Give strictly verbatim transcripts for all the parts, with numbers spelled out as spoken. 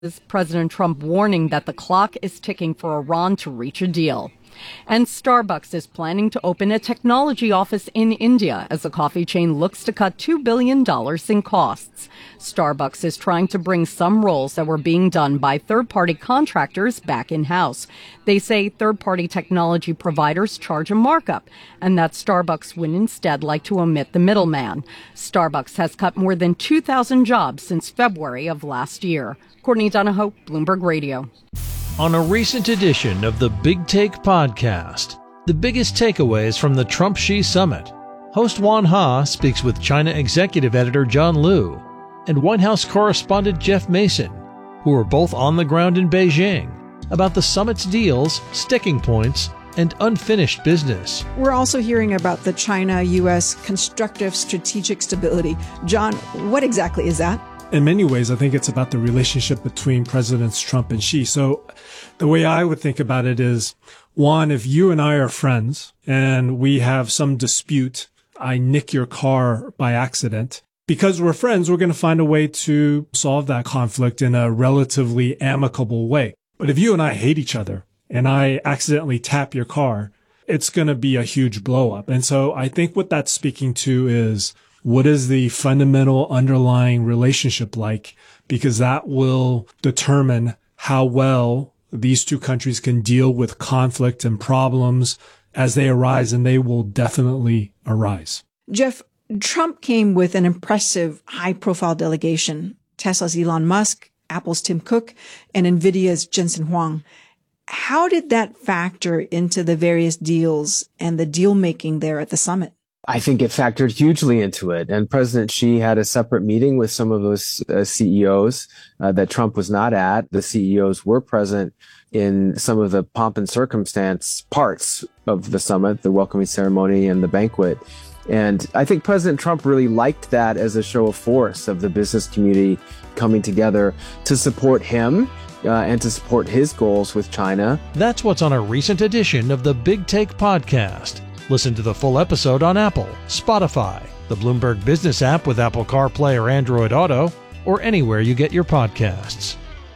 President Trump warning that the clock is ticking for Iran to reach a deal. And Starbucks is planning to open a technology office in India as the coffee chain looks to cut two billion dollars in costs. Starbucks is trying to bring some roles that were being done by third-party contractors back in-house. They say third-party technology providers charge a markup, and that Starbucks would instead like to omit the middleman. Starbucks has cut more than two thousand jobs since February of last year. Courtney Donahoe, Bloomberg Radio. On a recent edition of the Big Take podcast, the biggest takeaways from the Trump-Xi summit. Host Juan Ha speaks with China executive editor John Liu and White House correspondent Jeff Mason, who are both on the ground in Beijing, about the summit's deals, sticking points, and unfinished business. We're also hearing about the China-U S constructive strategic stability. John, what exactly is that? In many ways, I think it's about the relationship between Presidents Trump and Xi. So the way I would think about it is, one, if you and I are friends and we have some dispute, I nick your car by accident. Because we're friends, we're going to find a way to solve that conflict in a relatively amicable way. But if you and I hate each other and I accidentally tap your car, it's going to be a huge blow up. And so I think what that's speaking to is, what is the fundamental underlying relationship like? Because that will determine how well these two countries can deal with conflict and problems as they arise, and they will definitely arise. Jeff, Trump came with an impressive high-profile delegation: Tesla's Elon Musk, Apple's Tim Cook, and NVIDIA's Jensen Huang. How did that factor into the various deals and the deal-making there at the summit? I think it factored hugely into it. And President Xi had a separate meeting with some of those uh, C E Os uh, that Trump was not at. The C E Os were present in some of the pomp and circumstance parts of the summit, the welcoming ceremony and the banquet. And I think President Trump really liked that as a show of force of the business community coming together to support him uh, and to support his goals with China. That's what's on a recent edition of the Big Take podcast. Listen to the full episode on Apple, Spotify, the Bloomberg Business app with Apple CarPlay or Android Auto, or anywhere you get your podcasts.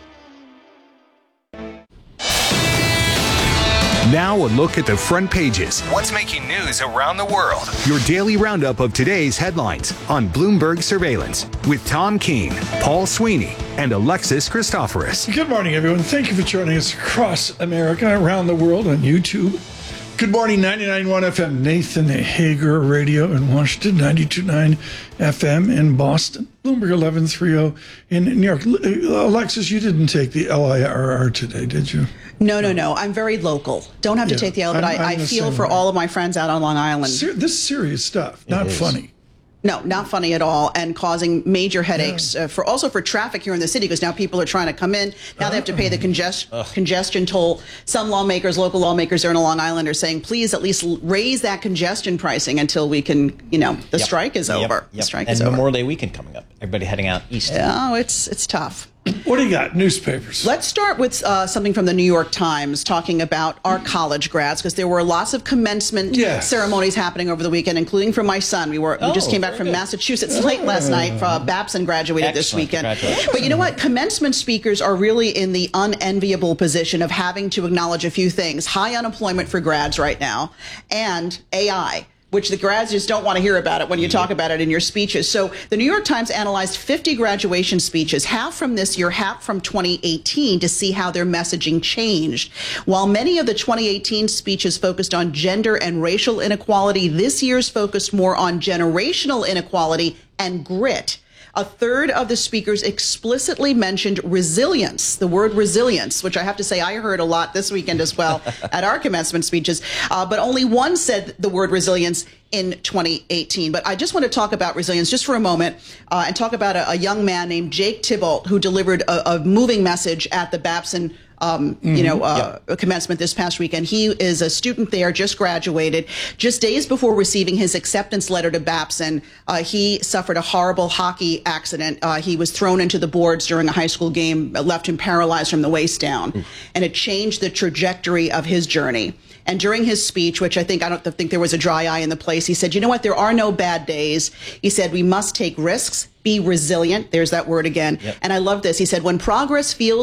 Now a look at the front pages. What's making news around the world? Your daily roundup of today's headlines on Bloomberg Surveillance with Tom Keene, Paul Sweeney, and Alexis Christoforous. Good morning, everyone. Thank you for joining us across America, around the world on YouTube. Good morning, ninety-nine point one F M, Nathan Hager Radio in Washington, ninety-two point nine F M in Boston, Bloomberg eleven thirty in New York. Alexis, you didn't take the L I R R today, did you? No, no, no. I'm very local. Don't have to yeah, take the L, but I'm, I, I'm I feel for way. all of my friends out on Long Island. Ser- this is serious stuff, not funny. No, not funny at all, and causing major headaches yeah. uh, for also for traffic here in the city, because now people are trying to come in. Now they have to pay the congest- congestion toll. Some lawmakers, local lawmakers there in Long Island, are saying, please at least raise that congestion pricing until we can, you know, the yep. strike is yep. over. Yep. The strike and is Memorial over. Day weekend coming up. Everybody heading out east. Oh, it's it's tough. What do you got? Newspapers. Let's start with uh, something from the New York Times talking about our college grads, because there were lots of commencement yes. ceremonies happening over the weekend, including for my son. We were we oh, just came back from good. Massachusetts late last night. Uh, Babson graduated Excellent. this weekend. But you know what? Commencement speakers are really in the unenviable position of having to acknowledge a few things. High unemployment for grads right now, and A I, which the grads just don't want to hear about it when you talk about it in your speeches. So the New York Times analyzed fifty graduation speeches, half from this year, half from twenty eighteen, to see how their messaging changed. While many of the twenty eighteen speeches focused on gender and racial inequality, this year's focused more on generational inequality and grit. A third of the speakers explicitly mentioned resilience, the word resilience, which I have to say I heard a lot this weekend as well at our commencement speeches. Uh, but only one said the word resilience in twenty eighteen. But I just want to talk about resilience just for a moment uh, and talk about a, a young man named Jake Tybalt, who delivered a, a moving message at the Babson Um, mm-hmm. you know, uh, yep. commencement this past weekend. He is a student there, just graduated. Just days before receiving his acceptance letter to Babson, uh, he suffered a horrible hockey accident. Uh, he was thrown into the boards during a high school game, left him paralyzed from the waist down. Mm. And it changed the trajectory of his journey. And during his speech, which I think, I don't think there was a dry eye in the place, he said, you know what, there are no bad days. He said, we must take risks be resilient. There's that word again. Yep. And I love this. He said, when progress feels